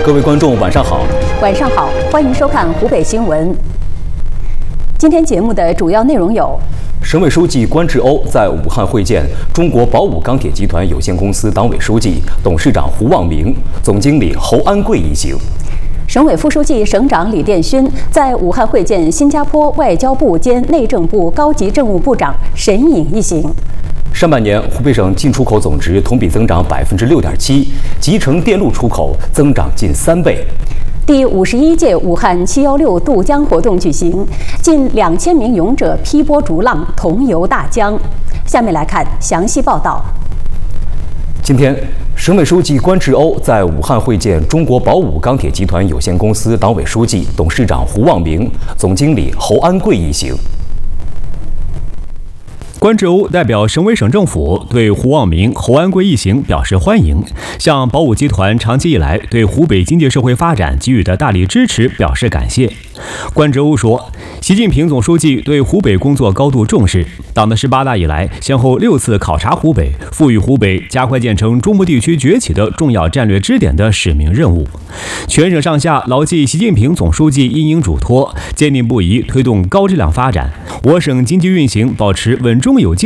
各位观众，晚上好。 晚上好，欢迎收看湖北新闻。今天节目的主要内容有： 省委书记关志欧在武汉会见中国宝武钢铁集团有限公司党委书记、董事长胡望明、总经理侯安贵一行。 省委副书记、省长李殿勋在武汉会见新加坡外交部兼内政部高级政务部长沈颖一行。 上半年，湖北省进出口总值同比增长6.7%，集成电路出口增长近3倍。 第51届武汉716渡江活动举行，近2000名勇者劈波逐浪，同游大江。下面来看详细报道。 今天，省委书记关志欧在武汉会见中国宝武钢铁集团有限公司党委书记、董事长胡望明、总经理侯安贵一行。 关志欧代表省委省政府对胡望明、侯安贵一行表示欢迎，向宝武集团长期以来对湖北经济社会发展给予的大力支持表示感谢。关志欧说，习近平总书记对湖北工作高度重视，党的18大以来，先后6次考察湖北，赋予湖北加快建成中部地区崛起的重要战略支点的使命任务。全省上下牢记习近平总书记因应嘱托，坚定不移推动高质量发展，我省经济运行保持稳中有进